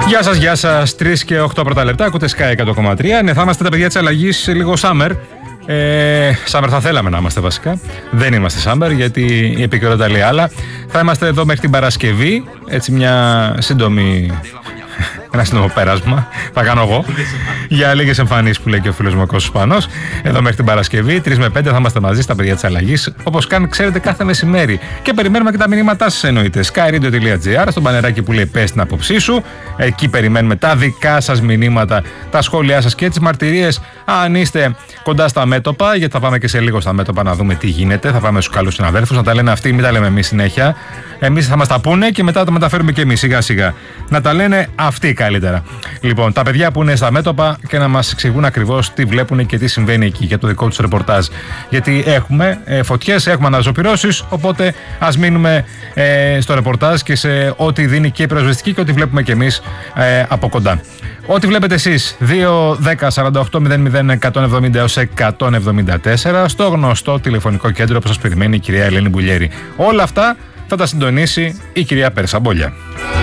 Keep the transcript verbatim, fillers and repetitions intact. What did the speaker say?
Γεια σας, γεια σας. τρεις και οκτώ πρώτα λεπτά. Ακούτε Sky εκατό κόμμα τρία. Ναι, θα είμαστε τα παιδιά της αλλαγής λίγο summer. Ε, summer θα θέλαμε να είμαστε βασικά. Δεν είμαστε summer γιατί η επικαιρότητα λέει άλλα. Θα είμαστε εδώ μέχρι την Παρασκευή. Έτσι μια σύντομη... Ένα σύντομο πέρασμα. Θα κάνω εγώ. Για λίγες εμφανίσεις που λέει και ο φίλος μου ο Κώστας Πανός. Εδώ μέχρι την Παρασκευή, τρεις με πέντε θα είμαστε μαζί στα παιδιά της αλλαγής. Όπως κάνουν, ξέρετε, κάθε μεσημέρι. Και περιμένουμε και τα μηνύματά σας εννοείται. sky radio τελεία gr, στο μπανεράκι που λέει πες την άποψή σου. Εκεί περιμένουμε τα δικά σας μηνύματα, τα σχόλιά σας και τις μαρτυρίες. Αν είστε κοντά στα μέτωπα, γιατί θα πάμε και σε λίγο στα μέτωπα να δούμε τι γίνεται. Θα πάμε στους καλούς συναδέλφους να τα λένε αυτοί, μην τα λέμε εμείς συνέχεια. Εμείς θα μας τα πούνε και μετά τα μεταφέρουμε και εμείς σιγά σιγά. Να τα λένε αυτοί καλύτερα. Λοιπόν, τα παιδιά που είναι στα μέτωπα και να μας εξηγούν ακριβώς τι βλέπουν και τι συμβαίνει εκεί για το δικό τους ρεπορτάζ. Γιατί έχουμε ε, φωτιές, έχουμε αναζωπυρώσεις, οπότε ας μείνουμε ε, στο ρεπορτάζ και σε ό,τι δίνει και η πυροσβεστική και ό,τι βλέπουμε και εμείς ε, από κοντά. Ό,τι βλέπετε εσείς, δύο δέκα σαράντα οκτώ μηδέν μηδέν εκατόν εβδομήντα έως εκατόν εβδομήντα τέσσερα, στο γνωστό τηλεφωνικό κέντρο που σας περιμένει η κυρία Ελένη Μπουλιέρη. Όλα αυτά θα τα συντονίσει η κυρία Πέρσα Μπόλια.